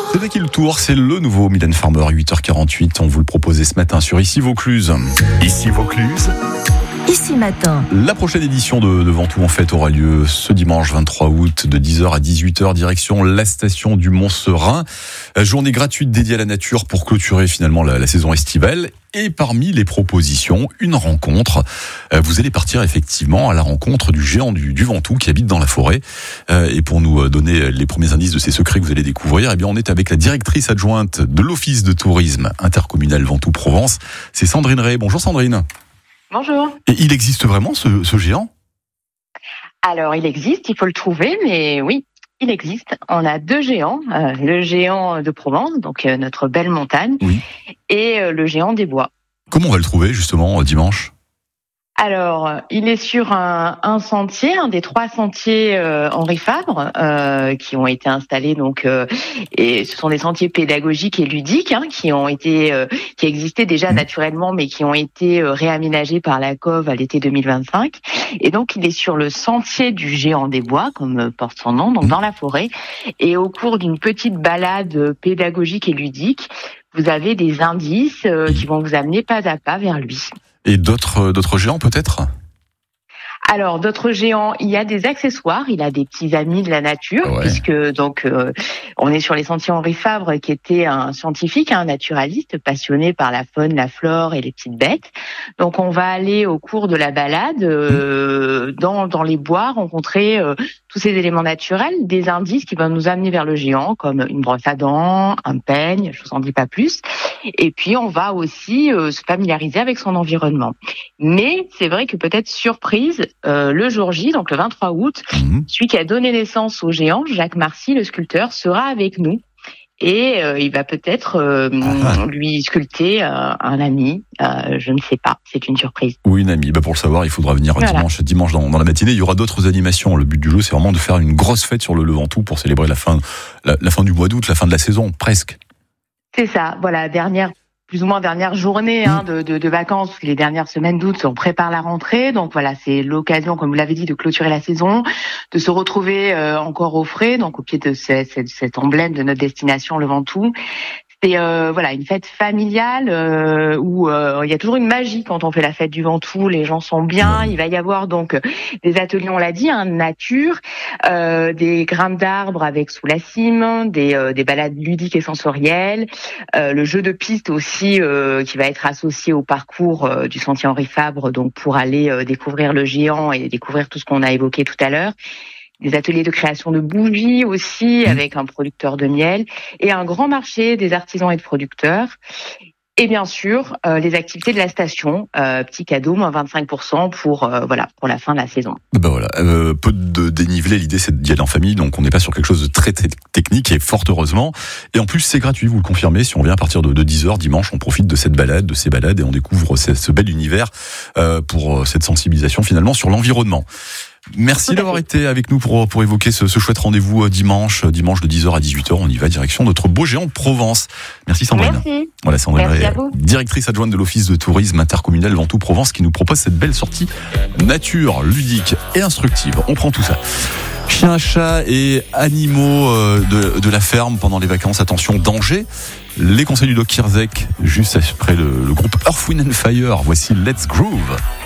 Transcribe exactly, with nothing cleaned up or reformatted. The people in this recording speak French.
C'est à qui le tour? C'est le nouveau Mylène Farmer, huit heures quarante-huit. On vous le proposait ce matin sur Ici Vaucluse. Ici Vaucluse. Ici Matin. La prochaine édition de, de Ventoux en Fête aura lieu ce dimanche vingt-trois août de dix heures à dix-huit heures, direction la station du Mont-Serein. Journée gratuite dédiée à la nature pour clôturer finalement la, la saison estivale. Et parmi les propositions, une rencontre. Vous allez partir effectivement à la rencontre du géant du, du Ventoux qui habite dans la forêt. Et pour nous donner les premiers indices de ces secrets que vous allez découvrir, eh bien on est avec la directrice adjointe de l'Office de tourisme intercommunal Ventoux-Provence. C'est Sandrine Ray. Bonjour Sandrine. Bonjour. Et il existe vraiment ce, ce géant ? Alors, il existe, il faut le trouver, mais oui, il existe. On a deux géants, euh, le géant de Provence, donc euh, notre belle montagne, oui. et euh, le géant des bois. Comment on va le trouver justement dimanche ? Alors, il est sur un, un sentier, un des trois sentiers euh, Henri Fabre euh, qui ont été installés. Donc, euh, et ce sont des sentiers pédagogiques et ludiques hein, qui ont été, euh, qui existaient déjà naturellement, mais qui ont été euh, réaménagés par la C O V à l'été deux mille vingt-cinq. Et donc, il est sur le sentier du géant des bois, comme porte son nom, donc dans la forêt. Et au cours d'une petite balade pédagogique et ludique, vous avez des indices euh, qui vont vous amener pas à pas vers lui. Et d'autres, d'autres géants peut-être ? Alors, d'autres géants, il y a des accessoires, il a des petits amis de la nature, ouais. puisque donc euh, on est sur les sentiers Henri Fabre, qui était un scientifique, un naturaliste, passionné par la faune, la flore et les petites bêtes. Donc, on va aller au cours de la balade euh, dans, dans les bois, rencontrer euh, tous ces éléments naturels, des indices qui vont nous amener vers le géant, comme une brosse à dents, un peigne, je vous en dis pas plus. Et puis, on va aussi euh, se familiariser avec son environnement. Mais c'est vrai que peut-être surprise, euh, le jour J, donc le vingt-trois août, mmh. celui qui a donné naissance au géant, Jacques Marcy, le sculpteur, sera avec nous. Et euh, il va peut-être euh, ah. lui sculpter euh, un ami, euh, je ne sais pas, c'est une surprise. Oui, une amie. Bah pour le savoir, il faudra venir voilà. dimanche, dimanche dans, dans la matinée. Il y aura d'autres animations. Le but du jeu, c'est vraiment de faire une grosse fête sur le, le Ventoux pour célébrer la fin, la, la fin du mois d'août, la fin de la saison, presque. C'est ça, voilà, dernière, plus ou moins dernière journée hein, de, de, de vacances, les dernières semaines d'août, on prépare la rentrée, donc voilà, c'est l'occasion, comme vous l'avez dit, de clôturer la saison, de se retrouver euh, encore au frais, donc au pied de ce, ce, cet emblème de notre destination, le Ventoux. C'est euh, voilà une fête familiale euh, où euh, il y a toujours une magie quand on fait la fête du Ventoux. Les gens sont bien. Il va y avoir donc des ateliers, on l'a dit, hein, nature, euh, des grimpes d'arbres avec sous la cime, des, euh, des balades ludiques et sensorielles, euh, le jeu de piste aussi euh, qui va être associé au parcours euh, du sentier Henri Fabre, donc pour aller euh, découvrir le géant et découvrir tout ce qu'on a évoqué tout à l'heure. Des ateliers de création de bougies aussi, avec un producteur de miel, et un grand marché des artisans et de producteurs. Et bien sûr, euh, les activités de la station, euh, petit cadeau, moins vingt-cinq pour cent pour, euh, voilà, pour la fin de la saison. Ben voilà, euh, peu de dénivelé, l'idée c'est d'y aller en famille, donc on n'est pas sur quelque chose de très, très technique, et fort heureusement. Et en plus c'est gratuit, vous le confirmez, si on vient à partir de, de dix heures dimanche, on profite de cette balade, de ces balades, et on découvre ce, ce bel univers euh, pour cette sensibilisation finalement sur l'environnement. Merci d'avoir été avec nous pour, pour évoquer ce, ce chouette rendez-vous dimanche, dimanche de dix heures à dix-huit heures. On y va direction notre beau géant de Provence. Merci Sandrine. Merci. Voilà, Sandrine Merci Ray, à vous. Directrice adjointe de l'Office de tourisme intercommunal Ventoux-Provence qui nous propose cette belle sortie nature, ludique et instructive. On prend tout ça. Chiens, chats et animaux de, de la ferme pendant les vacances. Attention, danger. Les conseils du Doc Kirzek, juste après le, le groupe Earth, Wind and Fire. Voici Let's Groove.